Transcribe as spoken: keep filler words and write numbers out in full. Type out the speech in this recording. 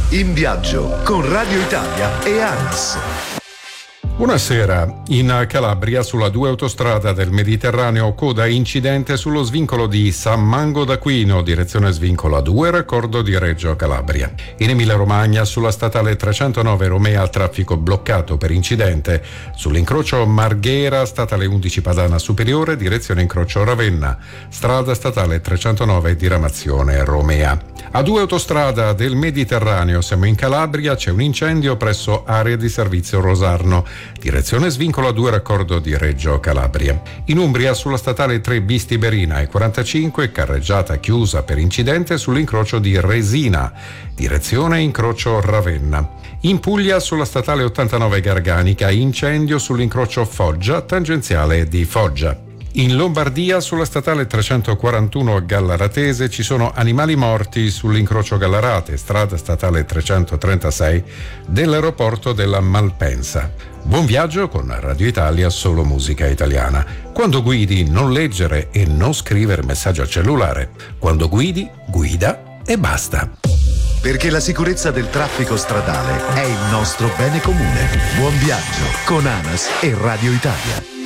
In viaggio con Radio Italia e ANAS. Buonasera. In Calabria, sulla due autostrada del Mediterraneo, coda incidente sullo svincolo di San Mango d'Aquino, direzione svincolo A due, raccordo di Reggio Calabria. In Emilia Romagna, sulla statale trecentonove Romea, traffico bloccato per incidente. Sull'incrocio Marghera, statale undici Padana Superiore, direzione incrocio Ravenna. Strada statale trecentonove, diramazione Romea. A due autostrada del Mediterraneo, siamo in Calabria, c'è un incendio presso area di servizio Rosarno. Direzione svincolo A due, raccordo di Reggio Calabria. In Umbria, sulla statale tre Bistiberina e quarantacinque, carreggiata chiusa per incidente sull'incrocio di Resina. Direzione incrocio Ravenna. In Puglia, sulla statale ottantanove Garganica, incendio sull'incrocio Foggia, tangenziale di Foggia. In Lombardia, sulla statale trecentoquarantuno Gallaratese, ci sono animali morti sull'incrocio Gallarate, strada statale trecentotrentasei dell'aeroporto della Malpensa. Buon viaggio con Radio Italia, solo musica italiana. Quando guidi, non leggere e non scrivere messaggio al cellulare. Quando guidi, guida e basta. Perché la sicurezza del traffico stradale è il nostro bene comune. Buon viaggio con ANAS e Radio Italia.